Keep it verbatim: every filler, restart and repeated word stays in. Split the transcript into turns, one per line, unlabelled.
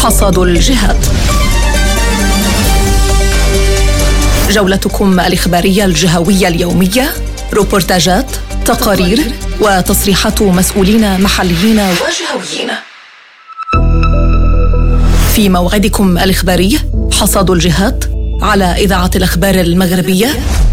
حصاد الجهات، جولتكم الإخبارية الجهوية اليومية، روبورتاجات، تقارير وتصريحات مسؤولين محليين وجهويين. في موعدكم الإخباري حصاد الجهات على إذاعة الأخبار المغربية